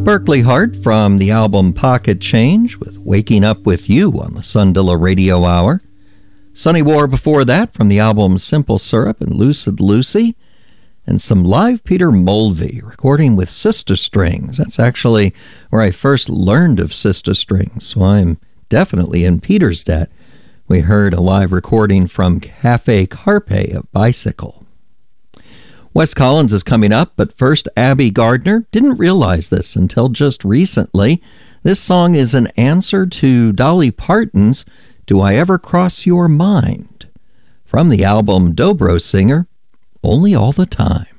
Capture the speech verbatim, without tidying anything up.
Berkeley Hart from the album Pocket Change with Waking Up With You on the Sundilla Radio Hour. Sunny War before that from the album Simple Syrup and Lucid Lucy. And some live Peter Mulvey recording with Sister Strings. That's actually where I first learned of Sister Strings, so I'm definitely in Peter's debt. We heard a live recording from Cafe Carpe of Bicycle. Wes Collins is coming up, but first Abby Gardner. Didn't realize this until just recently. This song is an answer to Dolly Parton's Do I Ever Cross Your Mind? From the album Dobro Singer, Only All the Time.